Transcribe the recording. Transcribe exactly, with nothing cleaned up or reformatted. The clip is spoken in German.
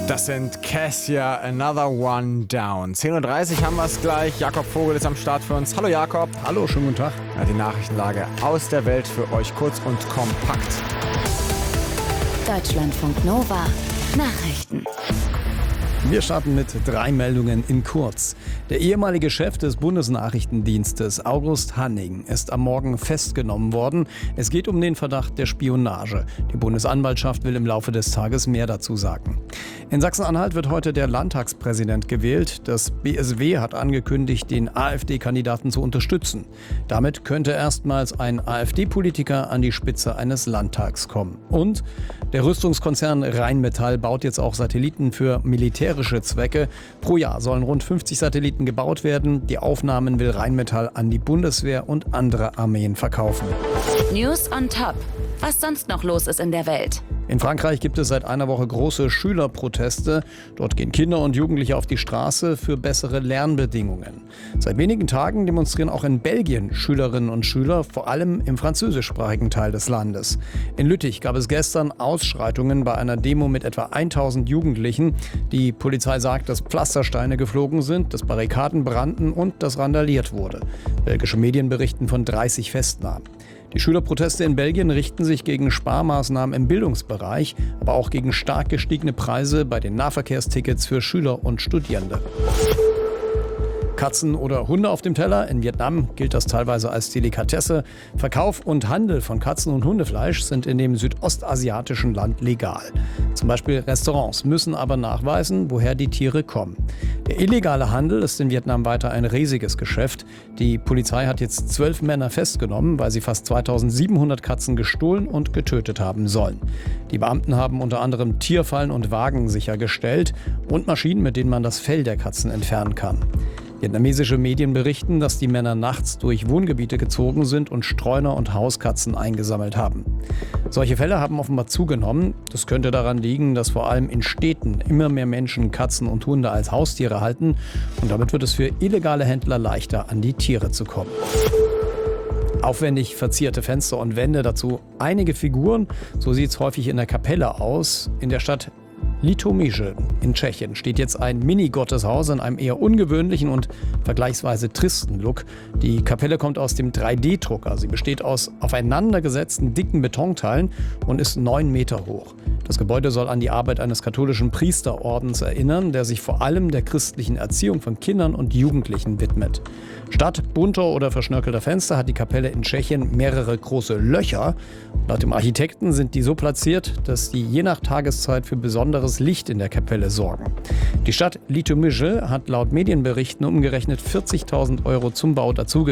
Das sind Cassia, Another One Down. zehn Uhr dreißig haben wir es gleich. Jakob Vogel ist am Start für uns. Hallo Jakob. Hallo, schönen guten Tag. Ja, die Nachrichtenlage aus der Welt für euch kurz und kompakt. Deutschlandfunk Nova. Nachrichten. Wir starten mit drei Meldungen in kurz. Der ehemalige Chef des Bundesnachrichtendienstes, August Hanning, ist am Morgen festgenommen worden. Es geht um den Verdacht der Spionage. Die Bundesanwaltschaft will im Laufe des Tages mehr dazu sagen. In Sachsen-Anhalt wird heute der Landtagspräsident gewählt. Das B S W hat angekündigt, den AfD-Kandidaten zu unterstützen. Damit könnte erstmals ein AfD-Politiker an die Spitze eines Landtags kommen. Und der Rüstungskonzern Rheinmetall baut jetzt auch Satelliten für militärische Zwecke. Pro Jahr sollen rund fünfzig Satelliten gebaut werden. Die Aufnahmen will Rheinmetall an die Bundeswehr und andere Armeen verkaufen. News on Top. Was sonst noch los ist in der Welt. In Frankreich gibt es seit einer Woche große Schülerproteste. Dort gehen Kinder und Jugendliche auf die Straße für bessere Lernbedingungen. Seit wenigen Tagen demonstrieren auch in Belgien Schülerinnen und Schüler, vor allem im französischsprachigen Teil des Landes. In Lüttich gab es gestern Ausschreitungen bei einer Demo mit etwa tausend Jugendlichen. Die Polizei sagt, dass Pflastersteine geflogen sind, dass Barrikaden brannten und dass randaliert wurde. Belgische Medien berichten von dreißig Festnahmen. Die Schülerproteste in Belgien richten sich gegen Sparmaßnahmen im Bildungsbereich, aber auch gegen stark gestiegene Preise bei den Nahverkehrstickets für Schüler und Studierende. Katzen oder Hunde auf dem Teller. In Vietnam gilt das teilweise als Delikatesse. Verkauf und Handel von Katzen- und Hundefleisch sind in dem südostasiatischen Land legal. Zum Beispiel Restaurants müssen aber nachweisen, woher die Tiere kommen. Der illegale Handel ist in Vietnam weiter ein riesiges Geschäft. Die Polizei hat jetzt zwölf Männer festgenommen, weil sie fast zweitausendsiebenhundert Katzen gestohlen und getötet haben sollen. Die Beamten haben unter anderem Tierfallen und Wagen sichergestellt und Maschinen, mit denen man das Fell der Katzen entfernen kann. Vietnamesische Medien berichten, dass die Männer nachts durch Wohngebiete gezogen sind und Streuner und Hauskatzen eingesammelt haben. Solche Fälle haben offenbar zugenommen. Das könnte daran liegen, dass vor allem in Städten immer mehr Menschen Katzen und Hunde als Haustiere halten. Und damit wird es für illegale Händler leichter, an die Tiere zu kommen. Aufwendig verzierte Fenster und Wände, dazu einige Figuren. So sieht es häufig in der Kapelle aus. In der Stadt Litomyšl in Tschechien steht jetzt ein Mini-Gotteshaus in einem eher ungewöhnlichen und vergleichsweise tristen Look. Die Kapelle kommt aus dem drei D Drucker. Sie besteht aus aufeinandergesetzten dicken Betonteilen und ist neun Meter hoch. Das Gebäude soll an die Arbeit eines katholischen Priesterordens erinnern, der sich vor allem der christlichen Erziehung von Kindern und Jugendlichen widmet. Statt bunter oder verschnörkelter Fenster hat die Kapelle in Tschechien mehrere große Löcher. Laut dem Architekten sind die so platziert, dass die je nach Tageszeit für besonderes Licht in der Kapelle sorgen. Die Stadt Litomyšl hat laut Medienberichten umgerechnet vierzigtausend Euro zum Bau dazugegeben.